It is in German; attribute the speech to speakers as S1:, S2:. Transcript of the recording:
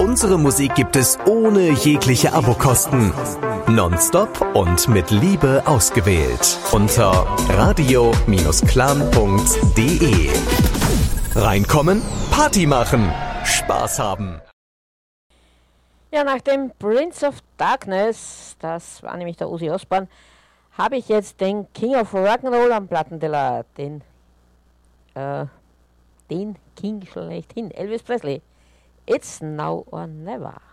S1: Unsere Musik gibt es ohne jegliche Abokosten. Nonstop und mit Liebe ausgewählt. Unter radio-clan.de. Reinkommen, Party machen, Spaß haben.
S2: Ja, nach dem Prince of Darkness, das war nämlich der Ozzy Osbourne, habe ich jetzt den King of Rock'n'Roll am Plattenteller, den King schlechthin, Elvis Presley. It's now or never.